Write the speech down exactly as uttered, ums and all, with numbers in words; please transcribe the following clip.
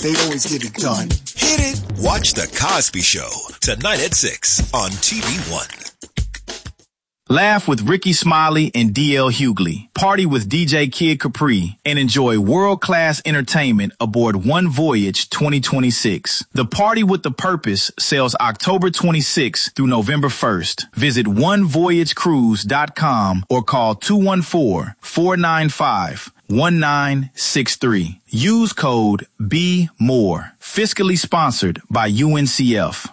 They always get it done. Hit it. Watch The Cosby Show tonight at six on T V One. Laugh with Ricky Smiley and D L Hughley. Party with D J Kid Capri and enjoy world-class entertainment aboard One Voyage twenty twenty-six. The Party with the Purpose sails October twenty-sixth through November first. Visit one voyage cruise dot com or call two one four, four nine five, one nine six three. Use code B M O R E. Fiscally sponsored by U N C F.